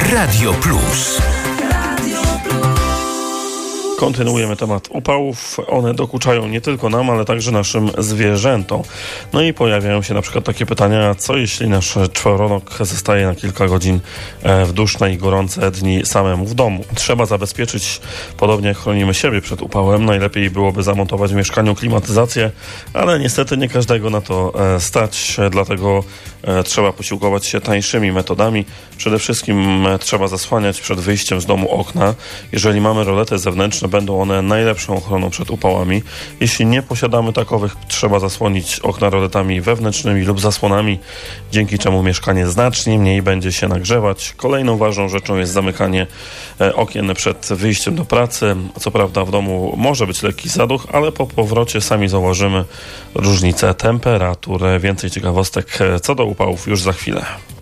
Radio Plus. Kontynuujemy temat upałów. One dokuczają nie tylko nam, ale także naszym zwierzętom. No i pojawiają się na przykład takie pytania, co jeśli nasz czworonok zostaje na kilka godzin w duszne i gorące dni samemu w domu. Trzeba zabezpieczyć, podobnie jak chronimy siebie przed upałem, najlepiej byłoby zamontować w mieszkaniu klimatyzację, ale niestety nie każdego na to stać, dlatego trzeba posiłkować się tańszymi metodami. Przede wszystkim trzeba zasłaniać przed wyjściem z domu okna. Jeżeli mamy rolety zewnętrzne, będą one najlepszą ochroną przed upałami. Jeśli nie posiadamy takowych, trzeba zasłonić okna roletami wewnętrznymi lub zasłonami, dzięki czemu mieszkanie znacznie mniej będzie się nagrzewać. Kolejną ważną rzeczą jest zamykanie okien przed wyjściem do pracy. Co prawda w domu może być lekki zaduch, ale po powrocie sami zauważymy różnicę temperatur. Więcej ciekawostek co do upałów już za chwilę.